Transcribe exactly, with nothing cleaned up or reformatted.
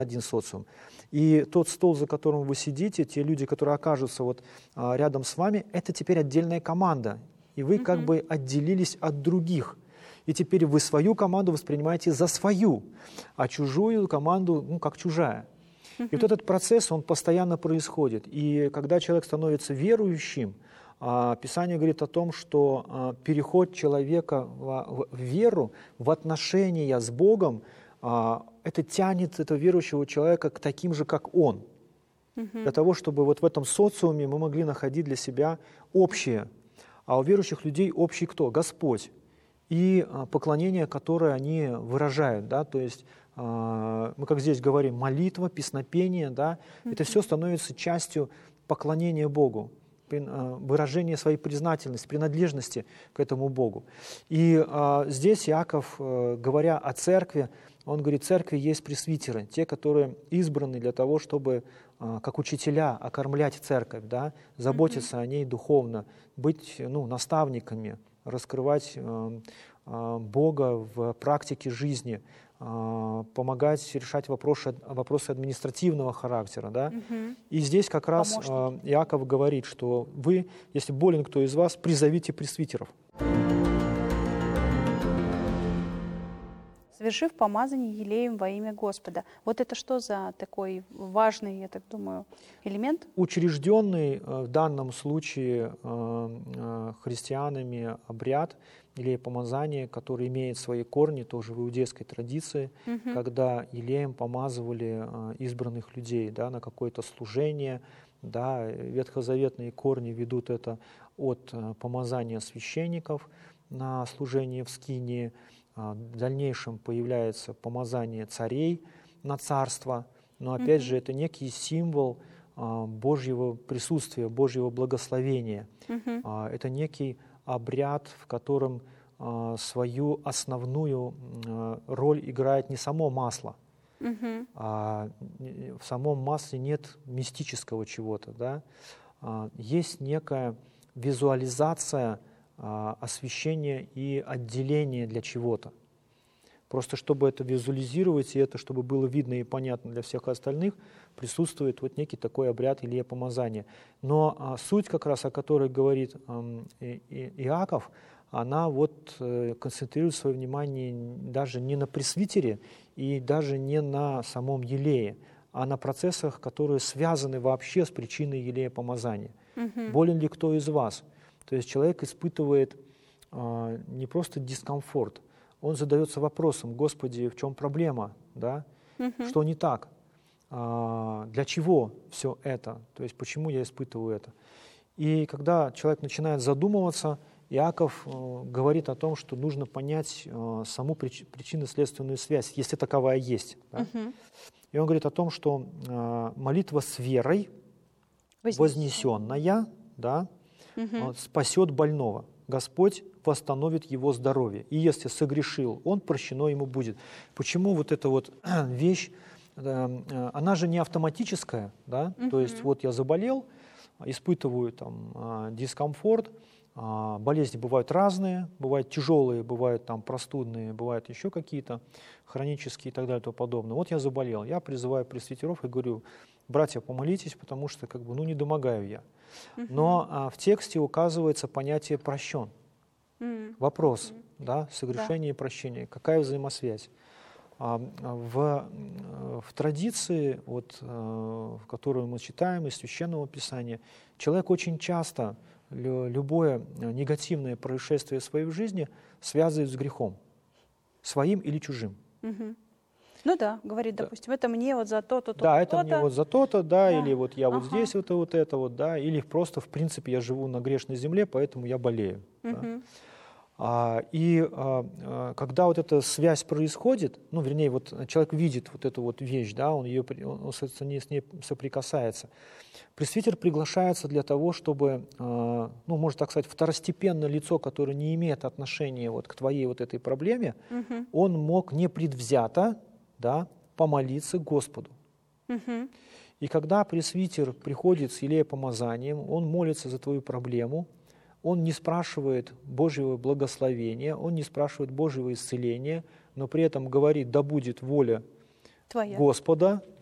один социум. И тот стол, за которым вы сидите, те люди, которые окажутся вот а, рядом с вами, это теперь отдельная команда. И вы как бы отделились от других. И теперь вы свою команду воспринимаете за свою, а чужую команду, ну, как чужая. И вот этот процесс, он постоянно происходит. И когда человек становится верующим, а, Писание говорит о том, что а, переход человека в, в веру, в отношения с Богом, а, это тянет этого верующего человека к таким же, как он. Mm-hmm. Для того, чтобы вот в этом социуме мы могли находить для себя общее. А у верующих людей общий кто? Господь. И а, поклонение, которое они выражают. Да? То есть а, мы, как здесь говорим, молитва, песнопение, да? Mm-hmm. Это все становится частью поклонения Богу, выражение своей признательности, принадлежности к этому Богу. И а, здесь Иаков, а, говоря о церкви, он говорит, в церкви есть пресвитеры, те, которые избраны для того, чтобы, а, как учителя, окормлять церковь, да, заботиться mm-hmm. о ней духовно, быть, ну, наставниками, раскрывать а, а, Бога в практике жизни, а, помогать решать вопросы, вопросы административного характера. Да? Mm-hmm. И здесь как раз а, Иаков говорит, что вы, если болен кто из вас, призовите пресвитеров. Совершив помазание елеем во имя Господа. Вот это что за такой важный, я так думаю, элемент? Учрежденный в данном случае христианами обряд елеепомазания, который имеет свои корни тоже в иудейской традиции, угу. когда елеем помазывали избранных людей, да, на какое-то служение. Да, ветхозаветные корни ведут это от помазания священников на служение в скинии. В дальнейшем появляется помазание царей на царство, но опять mm-hmm. же это некий символ а, Божьего присутствия, Божьего благословения. Mm-hmm. А, это некий обряд, в котором а, свою основную а, роль играет не само масло, mm-hmm. а в самом масле нет мистического чего-то. Да? А, есть некая визуализация освящение и отделение для чего-то. Просто чтобы это визуализировать, и это чтобы было видно и понятно для всех остальных, присутствует вот некий такой обряд елеепомазания. Но а, суть, как раз о которой говорит а, и, и, Иаков, она вот э, концентрирует свое внимание даже не на пресвитере и даже не на самом елее, а на процессах, которые связаны вообще с причиной елеепомазания. Mm-hmm. Болен ли кто из вас? То есть человек испытывает а, не просто дискомфорт, он задается вопросом: Господи, в чем проблема, да? Mm-hmm. Что не так, а, для чего все это, то есть почему я испытываю это. И когда человек начинает задумываться, Иаков а, говорит о том, что нужно понять а, саму прич- причинно-следственную связь, если таковая есть. Да? Mm-hmm. И он говорит о том, что а, молитва с верой, вознесенная, да, угу. спасет больного. Господь восстановит его здоровье. И если согрешил он, прощено ему будет. Почему вот эта вот вещь, она же не автоматическая, да? Угу. То есть вот я заболел, испытываю там дискомфорт, болезни бывают разные, бывают тяжелые, бывают там простудные, бывают еще какие-то хронические и так далее и тому подобное. Вот я заболел, я призываю пресвитеров и говорю: братья, помолитесь, потому что как бы, ну, не домогаю я. Uh-huh. Но а, в тексте указывается понятие «прощен». Uh-huh. Вопрос, uh-huh. да, согрешение и прощение. Какая взаимосвязь? А, в, в традиции, вот, а, в которую мы читаем из Священного Писания, человек очень часто лю, любое негативное происшествие в своей жизни связывает с грехом, своим или чужим. Uh-huh. Ну да, говорит, допустим, да. это мне вот за то-то, то-то. Да, это то-то. мне вот за то-то, да, да. или вот я ага. вот здесь вот, вот это вот, да, или просто, в принципе, я живу на грешной земле, поэтому я болею. Угу. Да. А, и а, когда вот эта связь происходит, ну, вернее, вот человек видит вот эту вот вещь, да, он, ее, он с ней соприкасается, пресвитер приглашается для того, чтобы, а, ну, можно так сказать, второстепенное лицо, которое не имеет отношения вот к твоей вот этой проблеме, угу. он мог непредвзято, да, помолиться Господу. Угу. И когда пресвитер приходит с елеепомазанием, он молится за твою проблему, он не спрашивает Божьего благословения, он не спрашивает Божьего исцеления, но при этом говорит: да будет воля Твоя. Господа